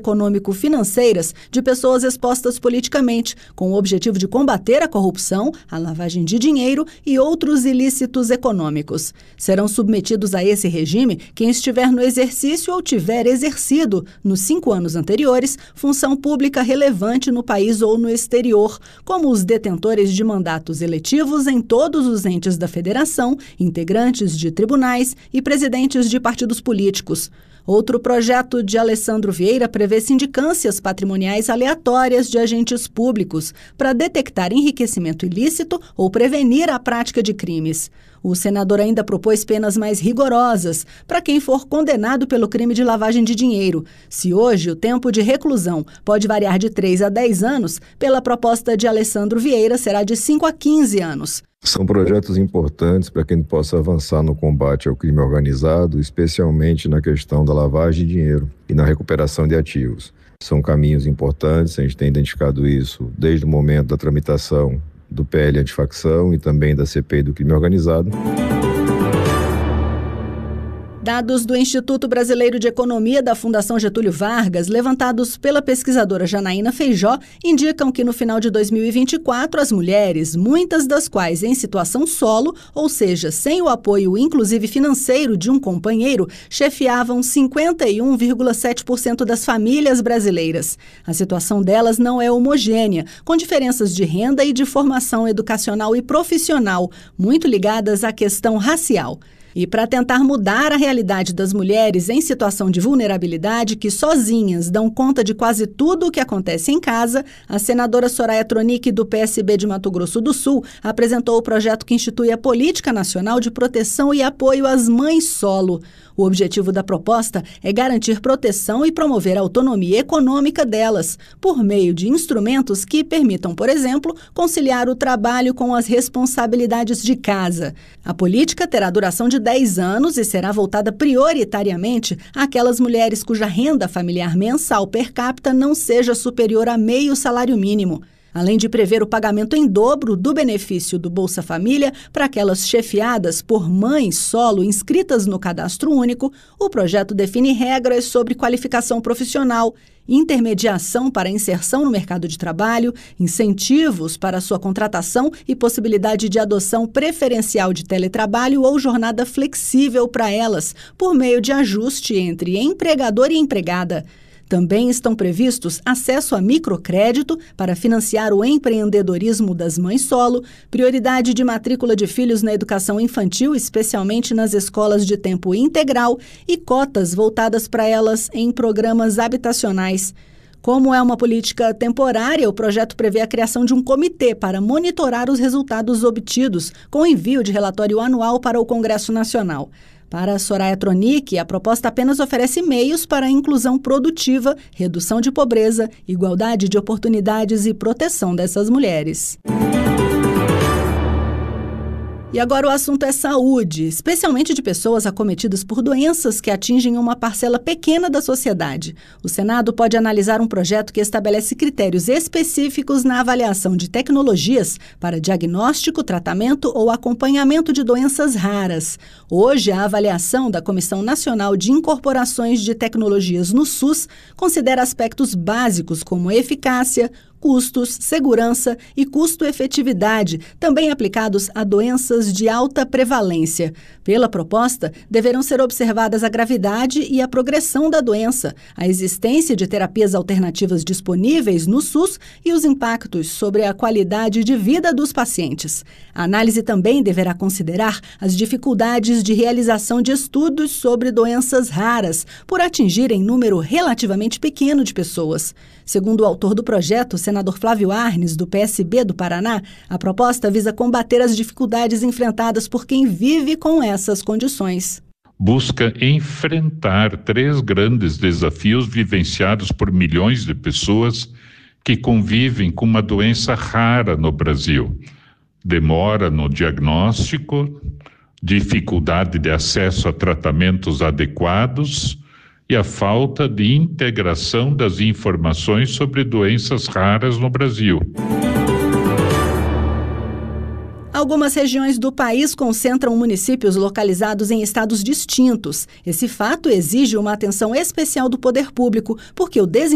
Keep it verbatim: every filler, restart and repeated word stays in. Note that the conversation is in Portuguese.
econômico-financeiras de pessoas expostas politicamente, com o objetivo de combater a corrupção, a lavagem de dinheiro e outros ilícitos econômicos. Serão submetidos a esse regime quem estiver no exercício ou tiver exercido, nos cinco anos anteriores, função pública relevante no país ou no exterior, como os detentores de mandatos eletivos em todos os entes da federação, integrantes de tribunais e presidentes de partidos políticos. Outro projeto de Alessandro Vieira prevê sindicâncias patrimoniais aleatórias de agentes públicos para detectar enriquecimento ilícito ou prevenir a prática de crimes. O senador ainda propôs penas mais rigorosas para quem for condenado pelo crime de lavagem de dinheiro. Se hoje o tempo de reclusão pode variar de três a dez anos, pela proposta de Alessandro Vieira será de cinco a quinze anos. São projetos importantes para que a gente possa avançar no combate ao crime organizado, especialmente na questão da lavagem de dinheiro e na recuperação de ativos. São caminhos importantes, a gente tem identificado isso desde o momento da tramitação do P L antifacção e também da C P I do crime organizado. Dados do Instituto Brasileiro de Economia da Fundação Getúlio Vargas, levantados pela pesquisadora Janaína Feijó, indicam que no final de dois mil e vinte e quatro, as mulheres, muitas das quais em situação solo, ou seja, sem o apoio inclusive financeiro de um companheiro, chefiavam cinquenta e um vírgula sete por cento das famílias brasileiras. A situação delas não é homogênea, com diferenças de renda e de formação educacional e profissional, muito ligadas à questão racial. E para tentar mudar a realidade das mulheres em situação de vulnerabilidade que sozinhas dão conta de quase tudo o que acontece em casa, a senadora Soraya Tronic, do P S B de Mato Grosso do Sul, apresentou o projeto que institui a Política Nacional de Proteção e Apoio às Mães Solo. O objetivo da proposta é garantir proteção e promover a autonomia econômica delas, por meio de instrumentos que permitam, por exemplo, conciliar o trabalho com as responsabilidades de casa. A política terá duração de dez anos e será voltada prioritariamente àquelas mulheres cuja renda familiar mensal per capita não seja superior a meio salário mínimo. Além de prever o pagamento em dobro do benefício do Bolsa Família para aquelas chefiadas por mães solo inscritas no Cadastro Único, o projeto define regras sobre qualificação profissional, intermediação para a inserção no mercado de trabalho, incentivos para sua contratação e possibilidade de adoção preferencial de teletrabalho ou jornada flexível para elas, por meio de ajuste entre empregador e empregada. Também estão previstos acesso a microcrédito para financiar o empreendedorismo das mães solo, prioridade de matrícula de filhos na educação infantil, especialmente nas escolas de tempo integral, e cotas voltadas para elas em programas habitacionais. Como é uma política temporária, o projeto prevê a criação de um comitê para monitorar os resultados obtidos, com envio de relatório anual para o Congresso Nacional. Para Soraya Tronic, a proposta apenas oferece meios para a inclusão produtiva, redução de pobreza, igualdade de oportunidades e proteção dessas mulheres. E agora o assunto é saúde, especialmente de pessoas acometidas por doenças que atingem uma parcela pequena da sociedade. O Senado pode analisar um projeto que estabelece critérios específicos na avaliação de tecnologias para diagnóstico, tratamento ou acompanhamento de doenças raras. Hoje, a avaliação da Comissão Nacional de Incorporações de Tecnologias no SUS considera aspectos básicos como eficácia, custos, segurança e custo-efetividade, também aplicados a doenças de alta prevalência. Pela proposta, deverão ser observadas a gravidade e a progressão da doença, a existência de terapias alternativas disponíveis no SUS e os impactos sobre a qualidade de vida dos pacientes. A análise também deverá considerar as dificuldades de realização de estudos sobre doenças raras, por atingirem número relativamente pequeno de pessoas. Segundo o autor do projeto, o senador Flávio Arnes, do P S B do Paraná, a proposta visa combater as dificuldades enfrentadas por quem vive com essas condições. Busca enfrentar três grandes desafios vivenciados por milhões de pessoas que convivem com uma doença rara no Brasil. Demora no diagnóstico, dificuldade de acesso a tratamentos adequados e a falta de integração das informações sobre doenças raras no Brasil. Algumas regiões do país concentram municípios localizados em estados distintos. Esse fato exige uma atenção especial do poder público, porque o desenvolvimento